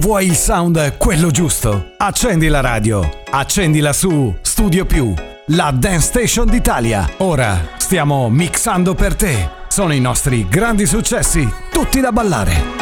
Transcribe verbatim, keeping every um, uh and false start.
Vuoi il sound quello giusto? Accendi la radio, accendila su Studio Più, la Dance Station d'Italia. Ora stiamo mixando per te. Sono i nostri grandi successi, tutti da ballare.